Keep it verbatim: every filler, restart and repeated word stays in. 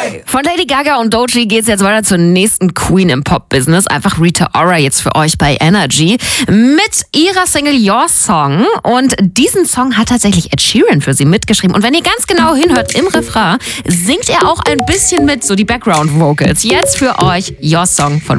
Okay. Von Lady Gaga und Doechii geht's jetzt weiter zur nächsten Queen im Pop-Business. Einfach Rita Ora jetzt für euch bei Energy mit ihrer Single Your Song. Und diesen Song hat tatsächlich Ed Sheeran für sie mitgeschrieben. Und wenn ihr ganz genau hinhört, im Refrain singt er auch ein bisschen mit, so die Background-Vocals. Jetzt für euch Your Song von